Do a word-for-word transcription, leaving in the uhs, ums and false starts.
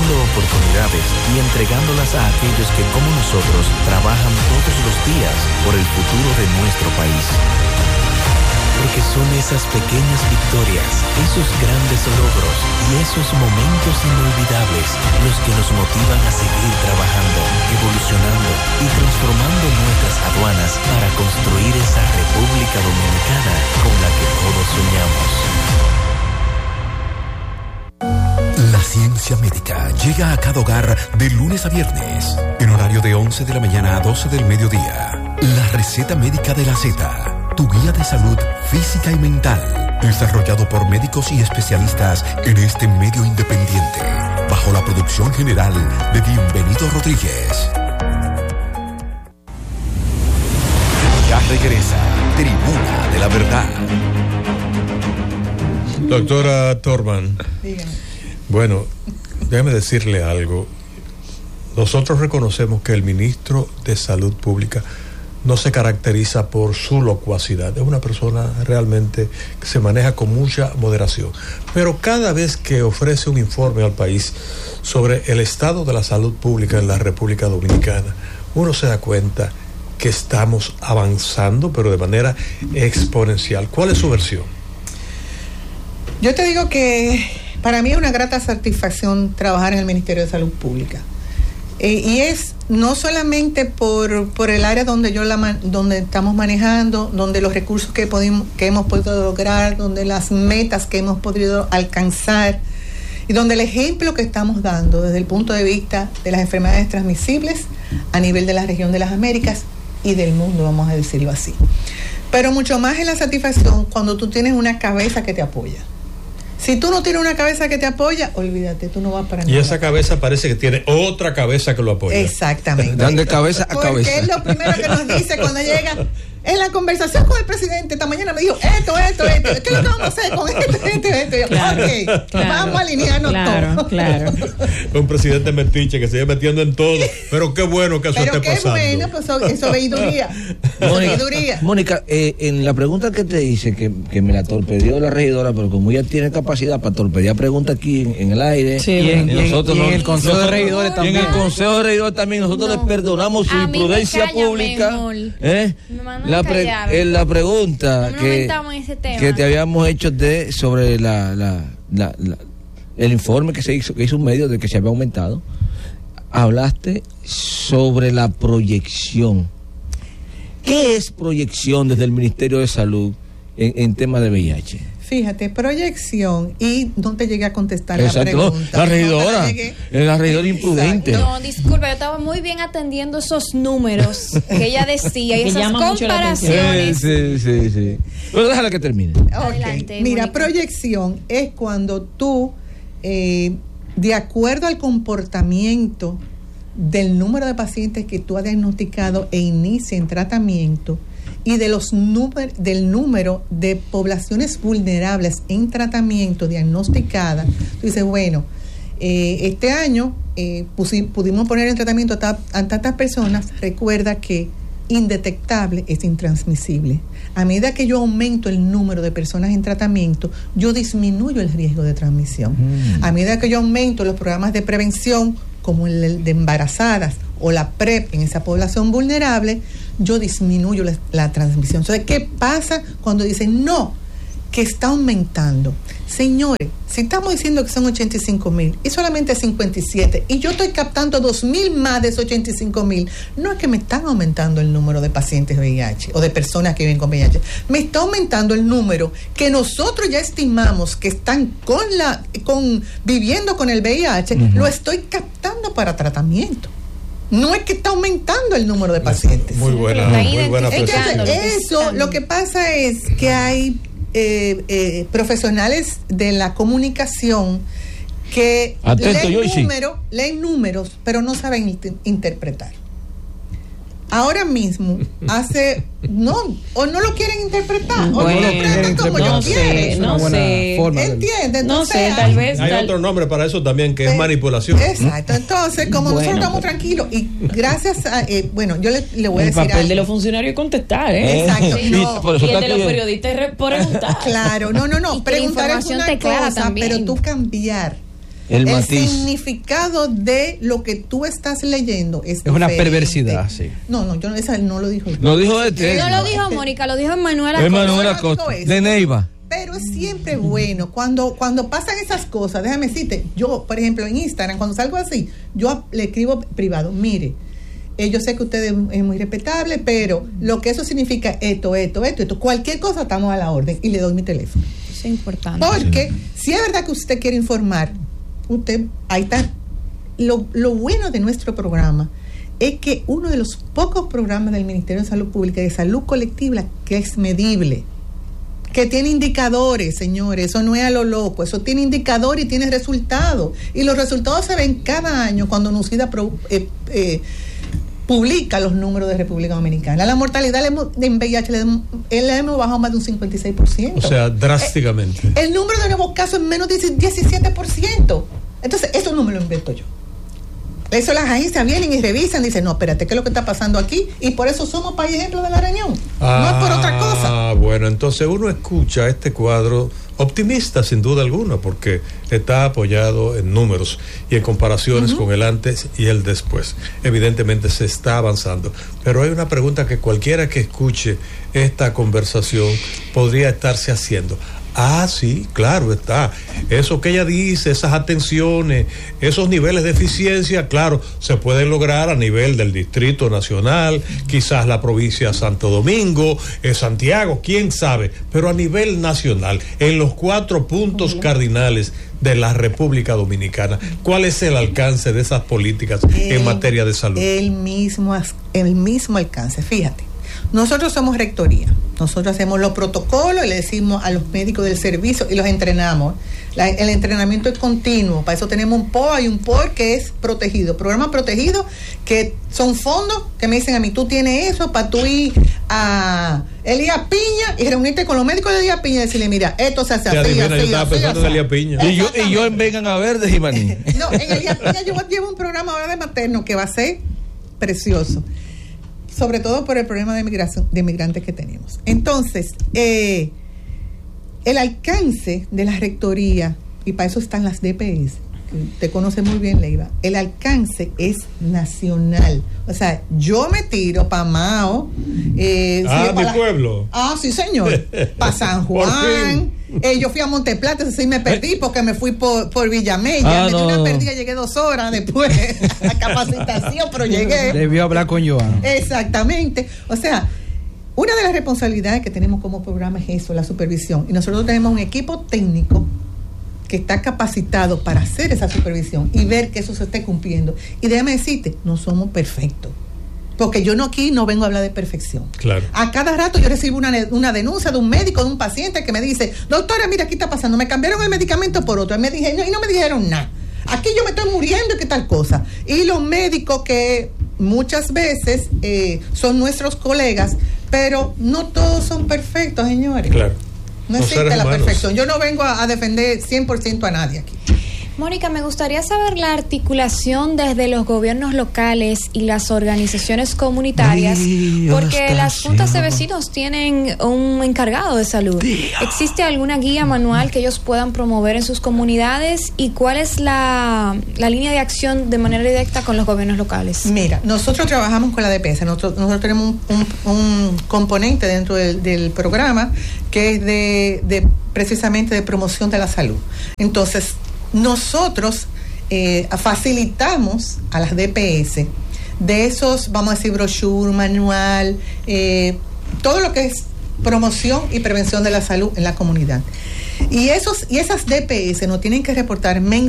creando oportunidades y entregándolas a aquellos que, como nosotros, trabajan todos los días por el futuro de nuestro país. Porque son esas pequeñas victorias, esos grandes logros y esos momentos inolvidables los que nos motivan a seguir trabajando, evolucionando y transformando nuestras aduanas para construir esa República Dominicana con la que todos soñamos. La ciencia médica llega a cada hogar de lunes a viernes, en horario de once de la mañana a doce del mediodía. La receta médica de la Z. Tu guía de salud física y mental, desarrollado por médicos y especialistas en este medio independiente, bajo la producción general de Bienvenido Rodríguez. Ya regresa Tribuna de la Verdad. Doctora Torman, Dígame. Bueno, déjeme decirle algo. Nosotros reconocemos que el ministro de Salud Pública no se caracteriza por su locuacidad, es una persona realmente que se maneja con mucha moderación, pero cada vez que ofrece un informe al país sobre el estado de la salud pública en la República Dominicana, uno se da cuenta que estamos avanzando, pero de manera exponencial. ¿Cuál es su versión? Yo te digo que para mí es una grata satisfacción trabajar en el Ministerio de Salud Pública. Eh, y es no solamente por, por el área donde yo la donde estamos manejando, donde los recursos que podemos, que hemos podido lograr, donde las metas que hemos podido alcanzar y donde el ejemplo que estamos dando desde el punto de vista de las enfermedades transmisibles a nivel de la región de las Américas y del mundo, vamos a decirlo así. Pero mucho más es la satisfacción cuando tú tienes una cabeza que te apoya. Si tú no tienes una cabeza que te apoya, olvídate, tú no vas para nada. Y esa cabeza parece que tiene otra cabeza que lo apoya. Exactamente. Dan de cabeza a Porque cabeza. es lo primero que nos dice cuando llega. En la conversación con el presidente esta mañana me dijo esto, esto, esto. ¿Qué es lo que vamos a hacer con esto, esto, esto? Y yo, Claro, ok, claro, vamos a alinearnos claro, todos. Claro. Un presidente metiche que se sigue metiendo en todo. Pero qué bueno que eso Pero esté qué pasando. bueno, pues eso, eso veeduría. Eso veeduría. Mónica, eh, en la pregunta que te hice, que, que me la torpedió la regidora, pero como ella tiene capacidad para torpedear preguntas aquí en, en el aire, Sí, y en, y en- nosotros y en no- el Consejo de nosotros- Regidores también. Y en el Consejo de Regidores también nosotros No. les perdonamos su A mí me imprudencia calla pública. mejor. ¿Eh? Me mandan La, a pre- callar. eh, la pregunta No nos que, metamos en ese tema. que te habíamos hecho de sobre la, la, la, la- el informe que se hizo, que hizo un medio de que se había aumentado, hablaste sobre la proyección. ¿Qué es proyección desde el Ministerio de Salud en, en tema de V I H? Fíjate, proyección, y no te llegué a contestar Exacto, la no, pregunta. la No te regidora, llegué. la regidora imprudente. No, disculpa, yo estaba muy bien atendiendo esos números que ella decía y Que esas llaman mucho la atención. comparaciones. Sí, sí, sí. Pero déjala que termine. Ok, Adelante, mira, Mónica. proyección es cuando tú, eh, de acuerdo al comportamiento del número de pacientes que tú has diagnosticado e inicia en tratamiento y de los númer- del número de poblaciones vulnerables en tratamiento diagnosticadas, tú dices, bueno, eh, este año eh, pusi- pudimos poner en tratamiento a, ta- a tantas personas. Recuerda que indetectable es intransmisible. A medida que yo aumento el número de personas en tratamiento, yo disminuyo el riesgo de transmisión. Mm. A medida que yo aumento los programas de prevención, como el de embarazadas o la PrEP en esa población vulnerable, yo disminuyo la, la transmisión. Entonces, ¿qué pasa cuando dicen no, que está aumentando? Señores, si estamos diciendo que son ochenta y cinco mil y solamente cincuenta y siete, y yo estoy captando dos mil más de esos ochenta y cinco mil, no es que me están aumentando el número de pacientes V I H o de personas que viven con V I H, me está aumentando el número que nosotros ya estimamos que están con la con viviendo con el V I H, uh-huh. Lo estoy captando para tratamiento. No es que está aumentando el número de pacientes. Muy buena, muy buena presentación. Eso, lo que pasa es que hay eh, eh, profesionales de la comunicación que Atento, leen, Joyce. número, leen números, pero no saben inter- interpretar. Ahora mismo hace no o no lo quieren interpretar o Bueno, no lo interpretan como no yo sé, quiero. no sé. ¿Entiendes? No Entonces, sé, tal vez. Hay tal- otro nombre para eso también, que es Eh, manipulación. Exacto. Entonces, como Bueno, nosotros estamos pero- tranquilos y gracias a eh, bueno, yo le, le voy a El decir papel algo. de los funcionarios es contestar, ¿eh? Exacto. Y No. por eso Y el está de los que- periodistas es re- preguntar. Claro, no, no, no. Y que la Preguntar es información una te clara cosa, también. pero tú cambiar El el matiz. significado de lo que tú estás leyendo es, Es una diferente. perversidad, sí. No, no, yo no, esa no lo dijo. Lo dijo este. No lo dijo Mónica, lo dijo Emanuel Acosta. Emanuel no, Acosta, no, no, de Neiva. Pero es siempre bueno cuando cuando pasan esas cosas. Déjame decirte, yo, por ejemplo, en Instagram, cuando salgo así, yo le escribo privado, mire, eh, yo sé que usted es, es muy respetable, pero lo que eso significa esto, esto, esto, esto, cualquier cosa estamos a la orden, y le doy mi teléfono. Eso es importante. Porque si es verdad que usted quiere informar, usted, ahí está. Lo, lo bueno de nuestro programa es que uno de los pocos programas del Ministerio de Salud Pública, de salud colectiva, que es medible, que tiene indicadores, señores, eso no es a lo loco, eso tiene indicadores y tiene resultados, y los resultados se ven cada año cuando NUCIDA pro, eh, eh, publica los números de República Dominicana. La mortalidad en V I H le, le hemos bajado más de un cincuenta y seis por ciento. O sea, drásticamente. El, el número de nuevos casos es menos de diecisiete por ciento. Entonces, eso no me lo invento yo. Eso las agencias vienen y revisan, dicen, no, espérate, ¿qué es lo que está pasando aquí? Y por eso somos país ejemplo de la reunión. Ah, no es por otra cosa. Ah, bueno, entonces uno escucha este cuadro optimista sin duda alguna, porque está apoyado en números y en comparaciones uh-huh. con el antes y el después. Evidentemente se está avanzando. Pero hay una pregunta que cualquiera que escuche esta conversación podría estarse haciendo. Ah, sí, claro está. Eso que ella dice, esas atenciones, esos niveles de eficiencia, claro, se pueden lograr a nivel del Distrito Nacional, quizás la provincia de Santo Domingo, eh, Santiago, quién sabe, pero a nivel nacional, en los cuatro puntos uh-huh. cardinales de la República Dominicana, ¿cuál es el alcance de esas políticas el, en materia de salud? El mismo, el mismo alcance, fíjate. Nosotros somos rectoría, nosotros hacemos los protocolos y le decimos a los médicos del servicio y los entrenamos. La, el entrenamiento es continuo, para eso tenemos un P O A y un P O R que es protegido, programa protegido, que son fondos que me dicen a mí, tú tienes eso para tú ir a Elías Piña y reunirte con los médicos de Elías Piña y decirle, mira, esto se hace así, así, así, así, Elías Piña. Y yo, y yo en Vengan a Ver de Jimaní. No, en Elías Piña yo llevo un programa ahora de materno que va a ser precioso, sobre todo por el problema de migración de migrantes que tenemos. Entonces, eh, el alcance de la rectoría, y para eso están las D P S, que te conoce muy bien, Leiva, el alcance es nacional. O sea, yo me tiro para Mao. Eh, ah, si mi la... pueblo. Ah, sí, señor. Para San Juan. Eh, yo fui a Monteplata, ese sí me perdí porque me fui por, por Villamella. Ah, me no, di una no. perdida, llegué dos horas después a capacitación, pero llegué. Debió hablar con Joan. Exactamente. O sea, una de las responsabilidades que tenemos como programa es eso, la supervisión. Y nosotros tenemos un equipo técnico que está capacitado para hacer esa supervisión y ver que eso se esté cumpliendo. Y déjame decirte, no somos perfectos. Porque yo no aquí no vengo a hablar de perfección. Claro. A cada rato yo recibo una, una denuncia de un médico, de un paciente que me dice, doctora, mira, aquí está pasando, me cambiaron el medicamento por otro. Y, me dije, no, y no me dijeron nada. Aquí yo me estoy muriendo y qué tal cosa. Y los médicos que muchas veces eh, son nuestros colegas, pero no todos son perfectos, señores. Claro. No existe la perfección. Yo no vengo a, a defender cien por ciento a nadie aquí. Mónica, me gustaría saber la articulación desde los gobiernos locales y las organizaciones comunitarias, Dios porque las juntas de vecinos tienen un encargado de salud. Dios. ¿Existe alguna guía manual que ellos puedan promover en sus comunidades? ¿Y cuál es la, la línea de acción de manera directa con los gobiernos locales? Mira, nosotros trabajamos con la D P S, nosotros, nosotros tenemos un, un, un componente dentro del, del programa que es de, de precisamente de promoción de la salud. Entonces, nosotros eh, facilitamos a las D P S de esos, vamos a decir, brochure, manual, eh, todo lo que es promoción y prevención de la salud en la comunidad. Y esos y esas D P S nos tienen que reportar